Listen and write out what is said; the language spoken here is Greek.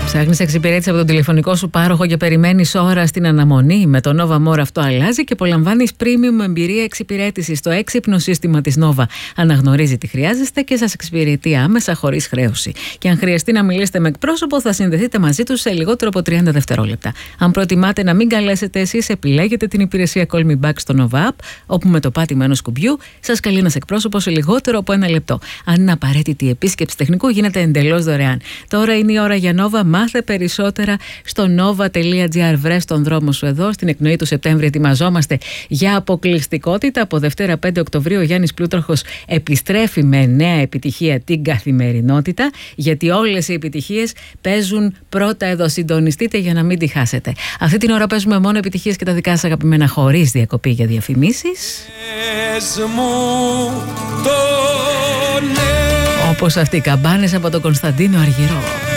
Ψάχνεις εξυπηρέτηση από τον τηλεφωνικό σου πάροχο και περιμένεις ώρα στην αναμονή? Με το Nova More αυτό αλλάζει και απολαμβάνεις premium εμπειρία εξυπηρέτησης. Το έξυπνο σύστημα της Nova αναγνωρίζει τι χρειάζεστε και σας εξυπηρετεί άμεσα χωρίς χρέωση. Και αν χρειαστεί να μιλήσετε με εκπρόσωπο, θα συνδεθείτε μαζί τους σε λιγότερο από 30 δευτερόλεπτα. Αν προτιμάτε να μην καλέσετε εσείς, επιλέγετε την υπηρεσία Call Me Back στο Nova App, όπου με το πάτημα ενός κουμπιού σας καλεί ένας εκπρόσωπος σε λιγότερο από 1 λεπτό. Αν είναι απαραίτητη η επίσκεψη τεχνικού, γίνεται εντελώς δωρεάν. Τώρα είναι η ώρα για Nova. Μάθε περισσότερα στο nova.gr. Βρες τον δρόμο σου εδώ. Στην εκνοή του Σεπτέμβρη ετοιμαζόμαστε για αποκλειστικότητα. Από Δευτέρα 5 Οκτωβρίου ο Γιάννης Πλούταρχος επιστρέφει με νέα επιτυχία, την καθημερινότητα, γιατί όλες οι επιτυχίες παίζουν πρώτα εδώ. Συντονιστείτε για να μην τη χάσετε. Αυτή την ώρα παίζουμε μόνο επιτυχίες και τα δικά σας αγαπημένα, χωρίς διακοπή για διαφημίσεις. Όπως αυτοί οι καμπάνες από τον Κωνσταντίνο Αργυρό.